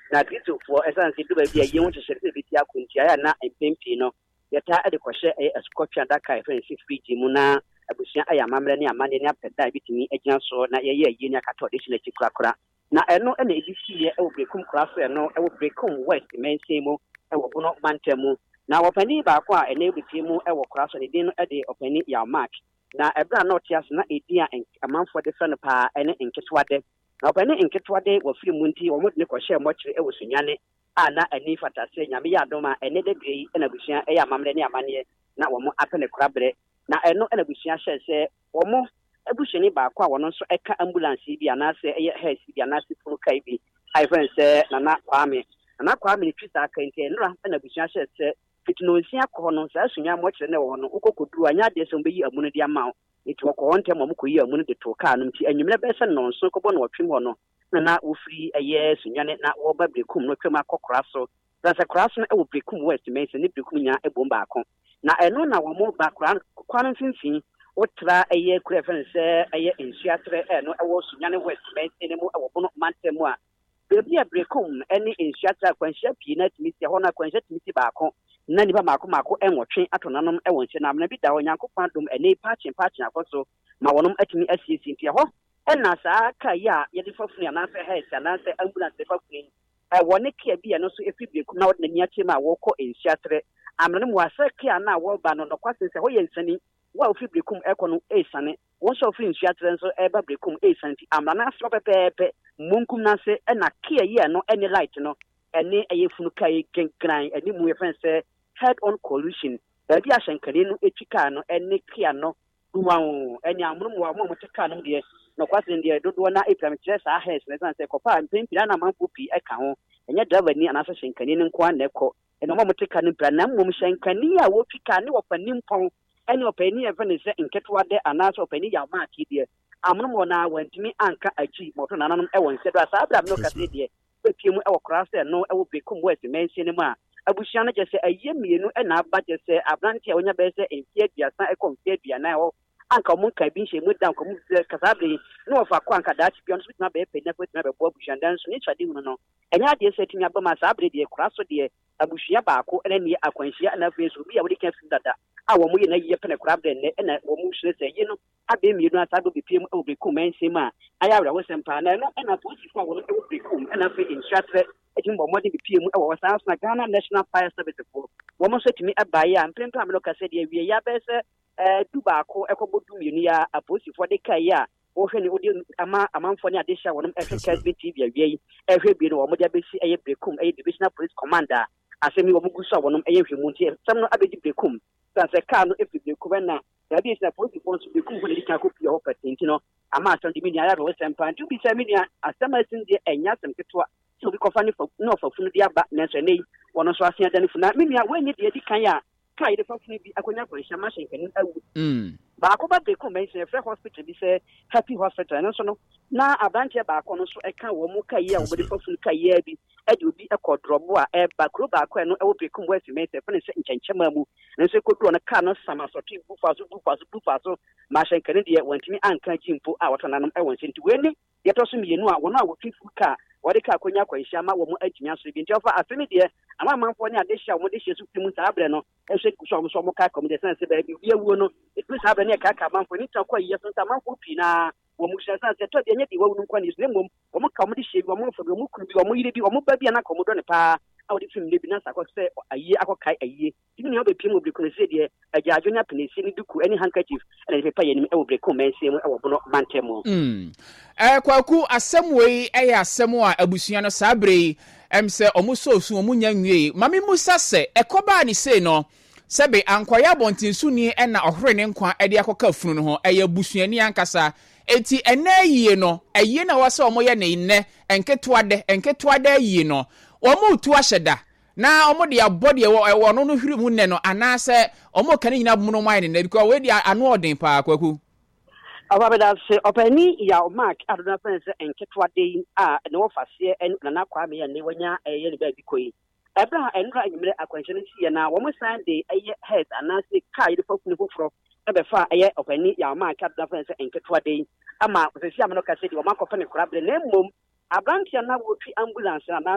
na Grito for essence do be ye want to share the bitia kuntia na empempi no yeta e de kwhye a scorpion that kai friend 6 mu na abusia ayamamre ne amane ne apeda bitimi agina so na ye ye ni akata audition akikura na eno na edisi ye e wo brekum kraso eno e wo brekum west mensemo e wo bono mantemu na wopani ba kwa ene bitimu e wo kraso ne din no e de opani ya mark na ebra na otias na edia amanfo de friend pa ene nketwade na opani nketwade wo firi munti wo modne kwhye mochire e wo sunyane ana ani fatase nyame ya doma ene de grei na busia e ya mamre ne amane na wo mo apene krabre na eno na busia hye se wo mo ebusheni ba kwa wono so eka ambulance bi anase eye health bi anase funu kai bi I friend say na kwame ni twisa aka nte nra na busia hye se fitino nsia ko no sa sunya mo kire ne wo no ukokodu anya de so beyi amunu de ama eti wo ko wonte mo ko yi amunu de to ka no nti anwumle be se no so ko bo no twim ho no na ofiri eye sunya ne na wo ba brekum no twem akokora so sa kraso na e wo brekum west me se ne brekum nya e bomba akon na eno na wo mo ba kwan finfin otra eye kure fense eye insuatre no e wo sunyane west me se ne mu e wo bono mantemu a bebi abrekum ene insuatre kwanhia pi na timisi ho na kwanhia timisi ba akon na nipa mako enwotwe atonanom e wonche na amna bi da onyankopon dom ene patchen akoso ma wonom atimi asiesi ntia ho ena saa ka ya ye de fafuni anase health anase ambulance fafuni wone kia bia no so efibrekum na wona niache ma wo ko insuatre amna mu asake na wo ba no kwase se ho ye nsani wa ofibrekum ekono esane wo so ofin suatre nso eba brekum esanti amna na so pepepe munkum na se na kia ye no any light no ene ayefunu kai genkran ene mu yefense head on collision baby ahyenkane no etwika no ene kia no duwan ene amrum wa mo teka no de no kwase de dodo na epramtre sa hes na sanse kopa mpempira na manfo pi eka ho enye driver ni anasa hyenkane no nko aneko ene mo teka no pra na mmom hyenkane a wo twika ne wo panim pon ene opani evenese nketwade anasa opani ya maaki de amrum wona wantimi anka achi moto nananom e won sedo asa abram no kase de pepiemu e wo krase no e wo bekum west mention mu a abusia no jese aye mienu e na aba jese abranti a wonya be se enfie biasa e konfie bia na ho anka mo nka bi nhye mu dan ko mu kasabre no fa kwa anka dachi bi on so na be pe na kwetina be bo abusia dan so ni twade hu no enya de se timi aba ma sabre de kraso de abusia baako ene ni akwanhia na fesu bi a wo de kan fi dada a wo mu ye na ye pene krabre ne na wo mu hwere se ye no abe mienu asado be piem e be kum ensema ayawra wo sempa na no ena polisi fo wo e wo be kum ena fe insuatre ejimbo modi be piem e wo sans na Ghana National Fire Service fo wo mo so timi abaye a mpempa me lo kase de awie ya be se dubaako ekobodu mienu ya apolisi fo de kai a wo hwe ne odi amanfo ne adesha wonom FKS TV awie ehwe bi no wo mo de abesi eye brekum eye divisional police commander asemi wo mo guso wonom eye hwemu nti sam no abedi brekum sanse ka no efibre kubena ya bi se police force be kum ko de ka ko pia ho patenti no ama asan de minia ya ro sempa ntu bi se minia asama sin de enya sem ketwa so bi ko fa ni no fa funu de aba na so nei wono so asia dane funa minia wenye de di kan ya kai de fa funu bi akonya ko hia ma hyenkani awu ba ko ba be ko mention free hospital bi se happy hospital no so no na abranche ba ko no so e kan wo mu kai ya wo de fa funu kai ya bi e de obi e ko drobo a e ba kro ba ko no e wo be kum west me se fa ne se nkyenkyema mu nso ko do na ka no sama so ti bufaso ma hyenkani de wantimi anka jimpo a woto nanom e won senti weni ye to so mienu a wono a wo fifu ka wode ka akonya kwanhia ma wo mu aginya so bi nti ofa afemi de ama manfo ne adehia wo de hye so timu sa abre no e hwe so mo ka kom de sense ba bi wie wuo no e tu sa abre ne ka manfo ni ta kwa yiye so sa manfo pi na wo mu hye sense to de nye de wo nu kwa ni so mom wo mu ka mo de hye bi wo mu fo bi wo mu kuru bi wo mu yire bi wo mu ba bi na kom do ne pa a wo de film ne bi na sa ko se ayi akokai ayi timi ne obepi mo breko se de agyajo nya penesi ni duku any handkerchief ene pepa ye ni e wo breko mense mu e wo bono mantemo kwaku asemwe e ya asemo a abusua no sabre emse omusosu omunya nwie mami musa se ekoba ni se no sebe ankwaya bontinsu ni na ohre ne nkwa e de akoka funu no ho eye busuani ankasa eti enayie no eye na wase omoye ne nne enketuade yie no omu tu ahyeda na omo de abode wo no hwiri mu nne no anase omo kan nyina bumu no mai ne because we dia anu odin pa kwaku ababeda se opani ya mark adona fense enketwade a ne wo fase na na kwa me ya ne wanya ye ne ba bi koyi ebra enra anyimre akwanhyene si na wo mo Sunday eye head anase kai de fafunu foforo ebe fa eye opani ya mark adona fense enketwade ama sesi amano kase di wo makofa ne korable na mmom abrantia na wo twi ambulance na